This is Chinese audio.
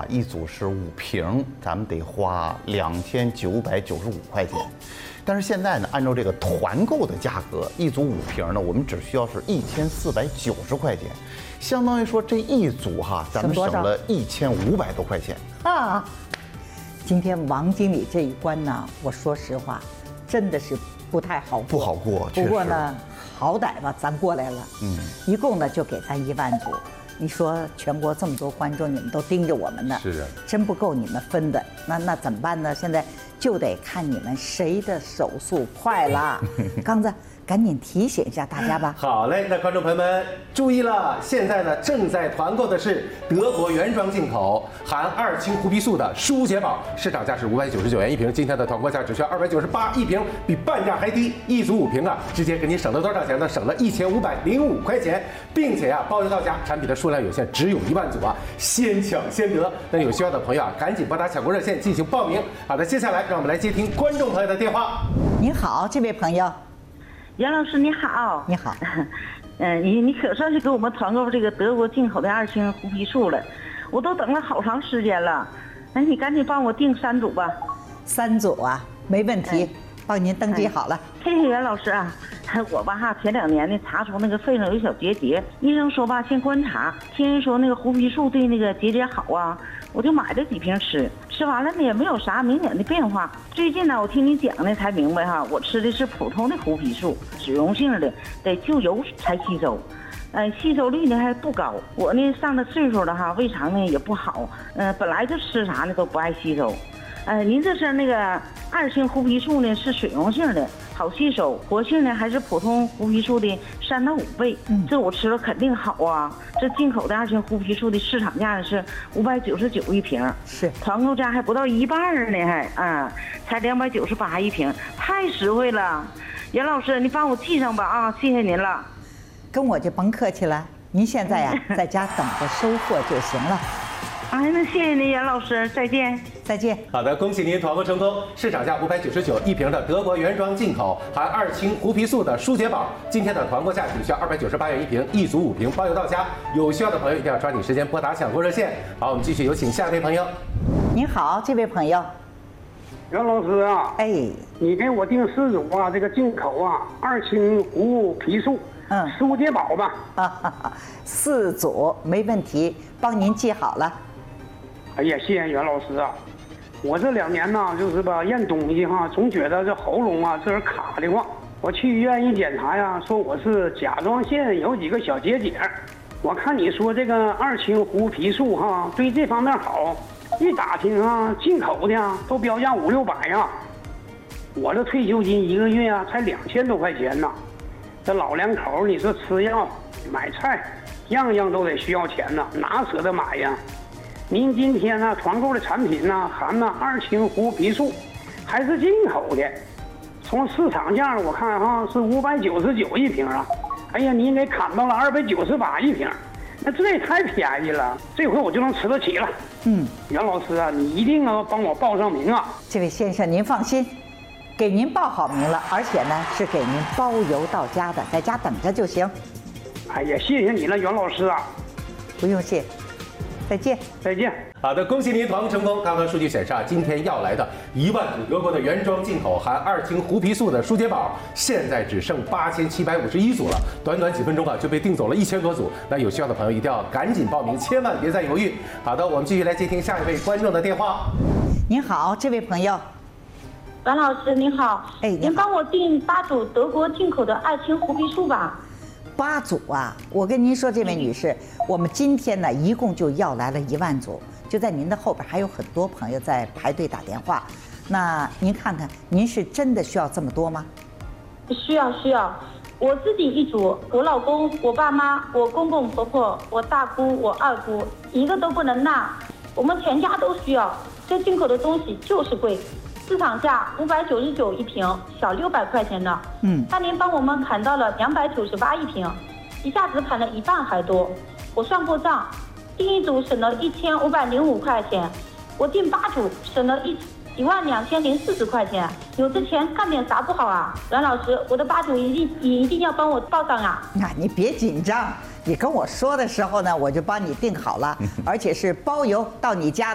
一组是5瓶，咱们得花2995块钱。但是现在呢，按照这个团购的价格，一组5瓶呢，我们只需要是1490块钱，相当于说这一组咱们省了1500多块钱啊！今天王经理这一关呢，我说实话，真的是不太好过， 不好过。 不过呢，好歹吧，咱过来了。一共呢就给咱1万组。你说全国这么多观众，你们都盯着我们呢， 是啊， 真不够你们分的。那怎么办呢？现在就得看你们谁的手速快了。刚子，赶紧提醒一下大家吧。 好嘞，那观众朋友们注意了，现在呢正在团购的是德国原装进口含2氢胡皮素的舒洁宝，市场价是599元一瓶，今天的团购价只需要298一瓶，比半价还低。一组5瓶啊，直接给你省了多少钱呢？省了1505块钱，并且包邮到家，产品的数量有限，只有1万组啊，先抢先得。那有需要的朋友赶紧拨打抢购热线进行报名。好的，接下来让我们来接听观众朋友的电话。 您好，这位朋友。 杨老师你好， 你好， 你可算是给我们团购这个德国进口的2氢胡皮素了，我都等了好长时间了，那你赶紧帮我订3组吧。 3组啊，没问题，帮您登记好了。 谢谢袁老师啊，我前2年呢查出那个肺上有小结节，医生说先观察，听人说那个胡皮素对那个结节好啊，我就买了几瓶吃完了呢也没有啥明显的变化。最近呢我听你讲呢才明白我吃的是普通的胡皮素，脂溶性的，得就油才吸收，吸收率呢还不高。我呢上了岁数了胃肠呢也不好，本来就吃啥呢都不爱吸收。您这是那个2氢胡皮素呢是水溶性的，好吸收，活性呢还是普通胡皮素的3到5倍。这我吃了肯定好啊。这进口的2氢胡皮素的市场价呢是599一瓶， 是团购价还不到一半呢，才298一瓶，太实惠了。袁老师，你帮我记上吧啊，谢谢您了。 跟我就甭客气了，您现在在家等着收货就行了。 那谢谢您，袁老师，再见。 再见。 好的，恭喜您团购成功，市场价599一瓶的德国原装进口含2氢胡皮素的舒洁宝，今天的团购价只需要298元一瓶，一组5瓶，包邮到家。有需要的朋友一定要抓紧时间拨打抢购热线。好，我们继续有请下一位朋友。 您好，这位朋友。 袁老师啊，你给我订4组这个进口2氢胡皮素，舒洁宝吧。 4组没问题，帮您记好了。 哎呀，谢谢袁老师啊！我这2年呢，就是咽东西总觉得这喉咙这儿卡的慌。我去医院一检查说我是甲状腺有几个小结节。我看你说这个2氢胡皮素对这方面好，一打听进口的都标价500-600呀。我这退休金1个月才2000多块钱呢。这老两口你说吃药买菜，样样都得需要钱呢，哪舍得买呀？您今天团购的产品含2氢胡皮素，还是进口的，从市场价我看是599一瓶啊。哎呀，您给砍到了298一瓶，那这也太便宜了，这回我就能吃得起了。袁老师你一定要帮我报上名啊！ 这位先生您放心，给您报好名了，而且呢是给您包邮到家的，在家等着就行。 哎呀，谢谢你了，袁老师啊！ 不用谢。再见， 再见。 好的，恭喜您团购成功。刚刚数据显示今天要来的1万组德国的原装进口含2氢胡皮素的舒洁宝，现在只剩8751组了，短短几分钟就被订走了1000多组。那有需要的朋友一定要赶紧报名，千万别再犹豫。好的，我们继续来接听下一位观众的电话。 您好，这位朋友。 阮老师您好，您帮我订8组德国进口的2氢胡皮素吧。 8组我跟您说，这位女士，我们今天呢一共就要来了1万组，就在您的后边还有很多朋友在排队打电话。那您看看，您是真的需要这么多吗？ 需要，我自己1组，我老公、我爸妈、我公公婆婆、我大姑、我二姑，一个都不能落，我们全家都需要。这进口的东西就是贵。市场价599一瓶，小600块钱呢。但您帮我们砍到了298一瓶，一下子砍了1半还多。我算过账，订1组省了1505块钱，我订8组省了12040块钱。有这钱干点啥不好啊？阮老师，我的8组一定要帮我报上啊！ 那你别紧张，你跟我说的时候呢，我就帮你订好了，而且是包邮到你家。